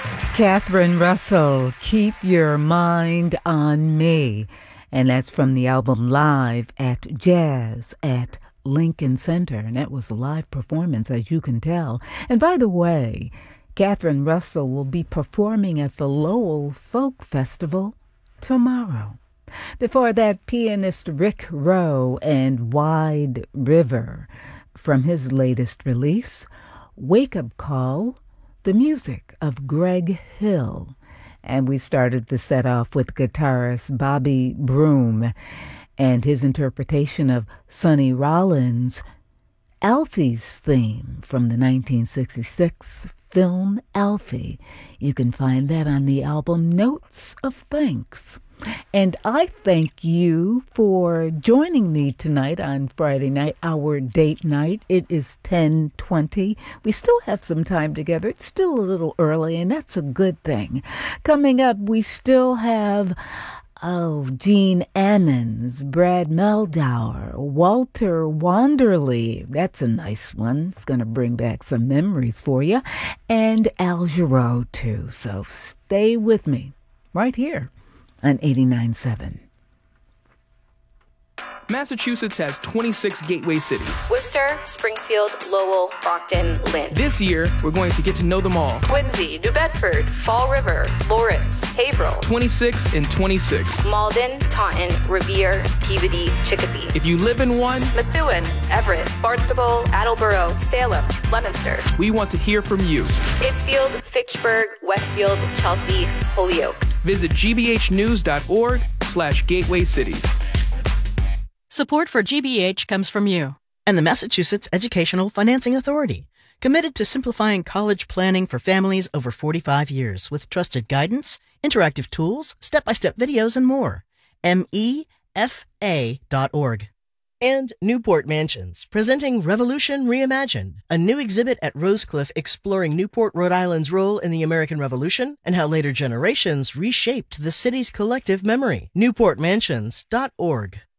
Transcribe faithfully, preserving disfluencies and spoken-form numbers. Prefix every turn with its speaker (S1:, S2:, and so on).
S1: Catherine Russell, Keep Your Mind on Me. And that's from the album Live at Jazz at Lincoln Center. And that was a live performance, as you can tell. And by the way, Catherine Russell will be performing at the Lowell Folk Festival tomorrow. Before that, pianist Rick Rowe and Wide River from his latest release, Wake Up Call, the music of Greg Hill. And we started the set off with guitarist Bobby Broom and his interpretation of Sonny Rollins' Alfie's theme from the nineteen sixty-six film Alfie. You can find that on the album Notes of Thanks. And I thank you for joining me tonight on Friday night, our date night. It is ten twenty. We still have some time together. It's still a little early, and that's a good thing. Coming up, we still have oh, Gene Ammons, Brad Meldauer, Walter Wanderley. That's a nice one. It's going to bring back some memories for you. And Al Jarreau, too. So stay with me right here on eighty-nine point seven.
S2: Massachusetts has twenty-six gateway cities.
S3: Worcester, Springfield, Lowell, Brockton, Lynn.
S2: This year, we're going to get to know them all.
S3: Quincy, New Bedford, Fall River, Lawrence, Haverhill.
S2: twenty-six and twenty-six.
S3: Malden, Taunton, Revere, Peabody, Chicopee.
S2: If you live in one,
S3: Methuen, Everett, Barnstable, Attleboro, Salem, Leominster.
S2: We want to hear from you.
S3: Pittsfield, Fitchburg, Westfield, Chelsea, Holyoke.
S2: Visit gbhnews.org slash gateway cities.
S4: Support for G B H comes from you
S5: and the Massachusetts Educational Financing Authority, committed to simplifying college planning for families over forty-five years with trusted guidance, interactive tools, step-by-step videos, and more. M E F A dot org. And Newport Mansions, presenting Revolution Reimagined, a new exhibit at Rosecliff exploring Newport, Rhode Island's role in the American Revolution and how later generations reshaped the city's collective memory. newport mansions dot org.